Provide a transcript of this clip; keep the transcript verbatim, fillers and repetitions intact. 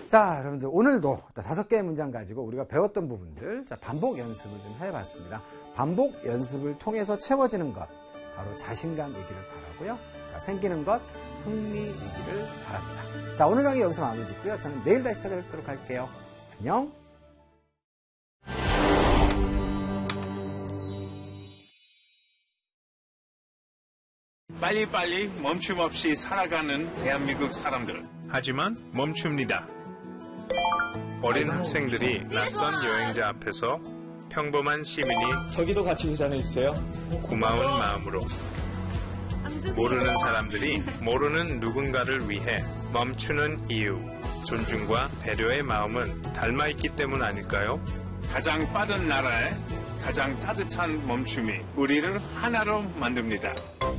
자, 여러분들 오늘도 다섯 개의 문장 가지고 우리가 배웠던 부분들 자, 반복 연습을 좀 해봤습니다. 반복 연습을 통해서 채워지는 것, 바로 자신감이기를 바라고요. 자, 생기는 것, 흥미이기를 바랍니다. 자, 오늘 강의 여기서 마무리 짓고요. 저는 내일 다시 찾아뵙도록 할게요. 안녕. 빨리빨리 멈춤 없이 살아가는 대한민국 사람들. 하지만 멈춥니다. 어린 학생들이 낯선 여행자 앞에서 평범한 시민이 저기도 같이 계산해 주세요. 고마운 마음으로 모르는 사람들이 모르는 누군가를 위해 멈추는 이유, 존중과 배려의 마음은 닮아있기 때문 아닐까요? 가장 빠른 나라에 가장 따뜻한 멈춤이 우리를 하나로 만듭니다.